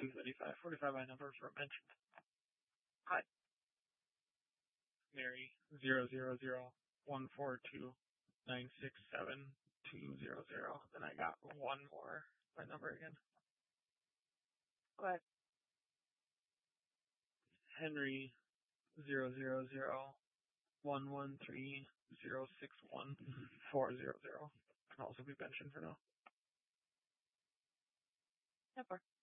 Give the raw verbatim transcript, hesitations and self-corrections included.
two thirty-five, forty-five by numbers were mentioned. Hi. Mary, zero zero zero one four two nine six seven two zero zero. Then I got one more by number again. What? Henry, zero zero zero one one three zero six one four zero zero. Can also be mentioned for now. Never.